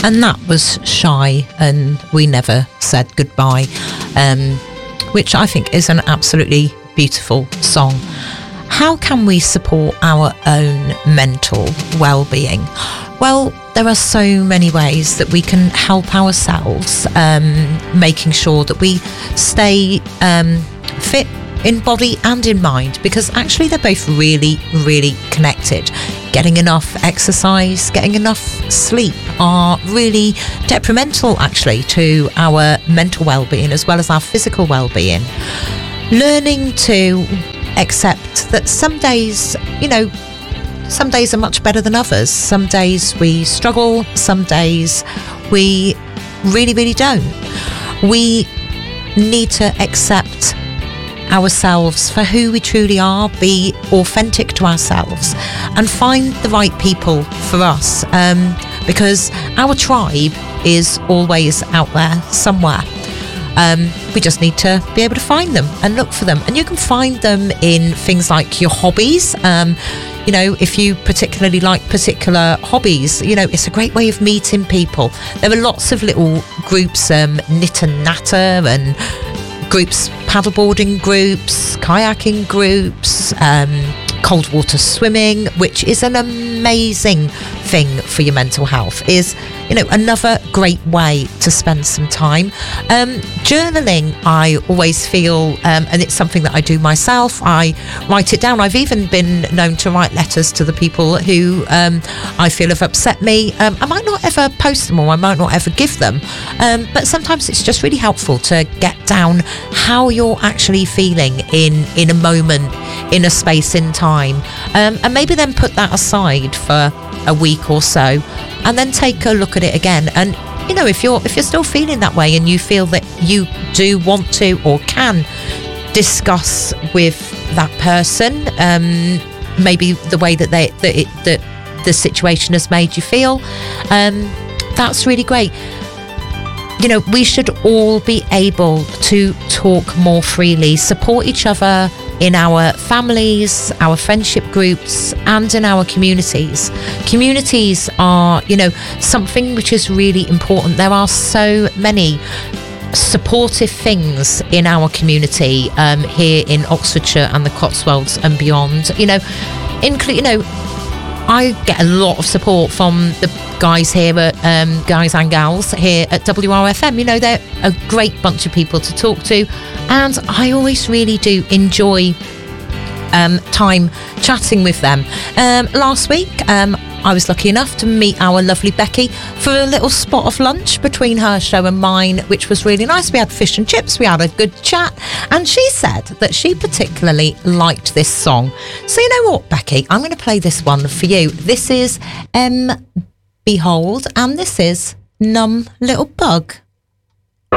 And that was Shy and We Never Said Goodbye, which I think is an absolutely beautiful song. How can we support our own mental well-being? Well, there are so many ways that we can help ourselves, making sure that we stay fit in body and in mind, because actually they're both really, really connected. Getting enough exercise, getting enough sleep are really detrimental actually to our mental well-being as well as our physical well-being. Learning to accept that some days, some days are much better than others. Some days we struggle, some days we really, really don't. We need to accept ourselves for who we truly are, be authentic to ourselves, and find the right people for us, because our tribe is always out there somewhere. We just need to be able to find them and look for them, and you can find them in things like your hobbies. If you particularly like particular hobbies, it's a great way of meeting people. There are lots of little groups, knit and natter and groups, paddleboarding groups, kayaking groups, cold water swimming, which is an amazing thing for your mental health, is another great way to spend some time. Journaling, I always feel, and it's something that I do myself, I write it down. I've even been known to write letters to the people who I feel have upset me. I might not ever post them, or I might not ever give them, but sometimes it's just really helpful to get down how you're actually feeling in a moment, in a space in time, and maybe then put that aside for a week or so, and then take a look at it again. And if you're still feeling that way, and you feel that you do want to or can discuss with that person, maybe the way that the situation has made you feel, that's really great. We should all be able to talk more freely, support each other in our families, our friendship groups, and in our communities. Communities are, something which is really important. There are so many supportive things in our community, here in Oxfordshire and the Cotswolds and beyond. I get a lot of support from the guys here at guys and gals here at WRFM. They're a great bunch of people to talk to, and I always really do enjoy time chatting with them. Last week I was lucky enough to meet our lovely Becky for a little spot of lunch between her show and mine, which was really nice. We had fish and chips, we had a good chat, and she said that she particularly liked this song. So you know what, Becky, I'm going to play this one for you. This is Behold, and this is Numb Little Bug.